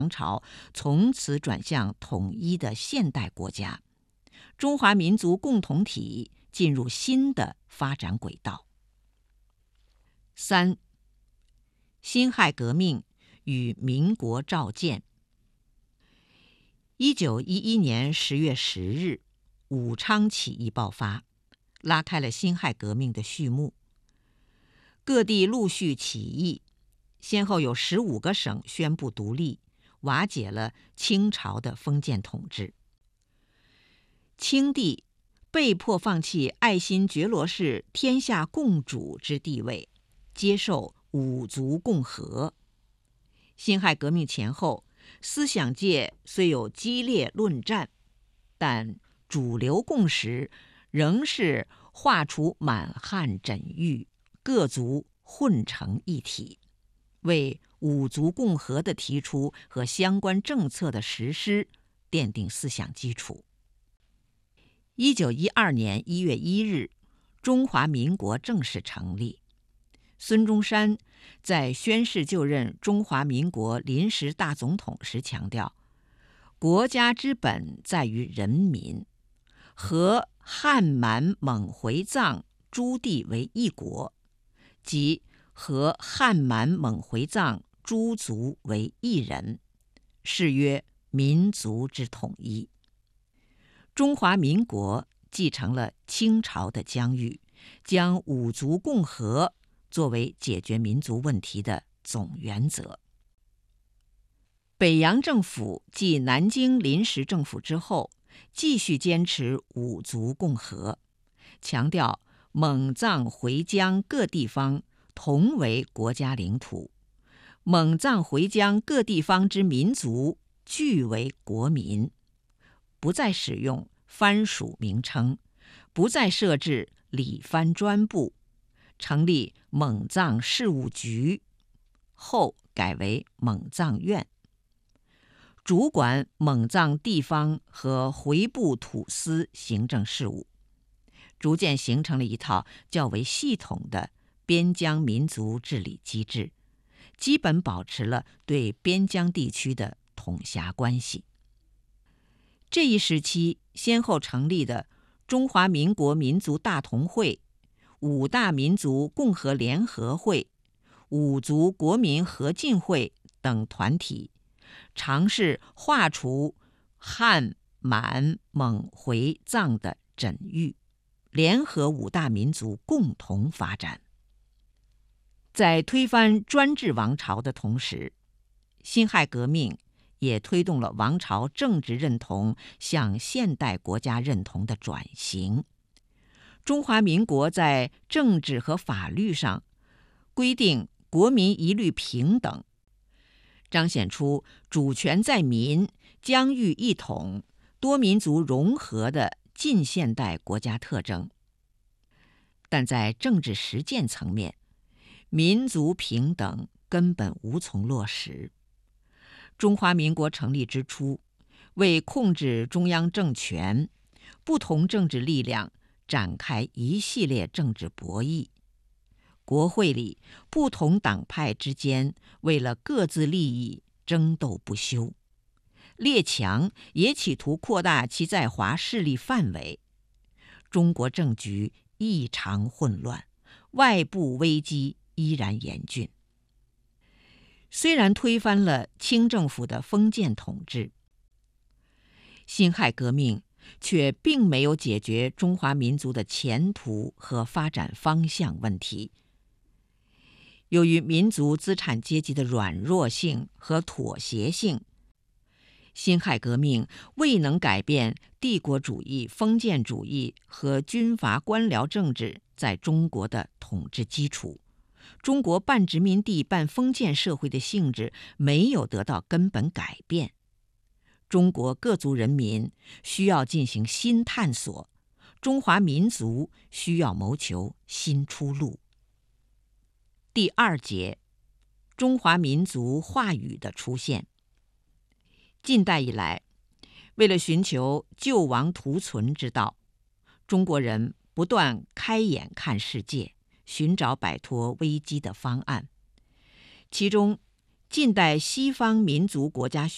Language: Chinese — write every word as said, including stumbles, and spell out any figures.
王朝从此转向统一的现代国家，中华民族共同体进入新的发展轨道。三、辛亥革命与民国召见。一九一一年十月十日，武昌起义爆发，拉开了辛亥革命的序幕。各地陆续起义，先后有十五个省宣布独立，瓦解了清朝的封建统治。清帝被迫放弃爱新觉罗氏天下共主之地位，接受五族共和。辛亥革命前后，思想界虽有激烈论战，但主流共识仍是划除满汉枕域，各族混成一体，为五族共和的提出和相关政策的实施奠定思想基础。一九一二年一月一日，中华民国正式成立。孙中山在宣誓就任中华民国临时大总统时强调，国家之本在于人民，和汉满蒙回藏诸地为一国，即和汉满蒙回藏诸族为一人，是曰民族之统一。中华民国继承了清朝的疆域，将五族共和作为解决民族问题的总原则。北洋政府继南京临时政府之后，继续坚持五族共和，强调蒙藏回疆各地方同为国家领土，蒙藏回疆各地方之民族俱为国民，不再使用藩属名称，不再设置理藩专部，成立蒙藏事务局，后改为蒙藏院，主管蒙藏地方和回部土司行政事务，逐渐形成了一套较为系统的边疆民族治理机制，基本保持了对边疆地区的统辖关系。这一时期先后成立的中华民国民族大同会、五大民族共和联合会、五族国民合进会等团体，尝试划除汉满蒙回藏的枕域，联合五大民族共同发展。在推翻专制王朝的同时，辛亥革命也推动了王朝政治认同向现代国家认同的转型。中华民国在政治和法律上规定国民一律平等，彰显出主权在民、疆域一统、多民族融合的近现代国家特征。但在政治实践层面，民族平等根本无从落实。中华民国成立之初，为控制中央政权，不同政治力量展开一系列政治博弈。国会里不同党派之间为了各自利益争斗不休，列强也企图扩大其在华势力范围。中国政局异常混乱，外部危机依然严峻。虽然推翻了清政府的封建统治，辛亥革命却并没有解决中华民族的前途和发展方向问题。由于民族资产阶级的软弱性和妥协性，辛亥革命未能改变帝国主义、封建主义和军阀官僚政治在中国的统治基础。中国半殖民地半封建社会的性质没有得到根本改变。中国各族人民需要进行新探索，中华民族需要谋求新出路。第二节，中华民族话语的出现。近代以来，为了寻求救亡图存之道，中国人不断开眼看世界，寻找摆脱危机的方案。其中，近代西方民族国家学